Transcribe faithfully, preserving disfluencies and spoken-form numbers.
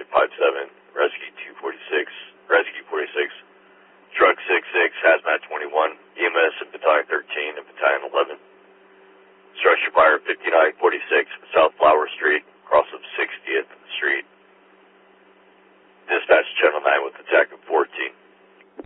five seven, Rescue two forty-six, Rescue forty-six, Truck six six, Hazmat twenty-one, E M S in Battalion thirteen and Battalion eleven. Structure fire fifty-nine forty-six, South Flower Street, cross of sixtieth Street. Dispatch Channel nine with attack of fourteen.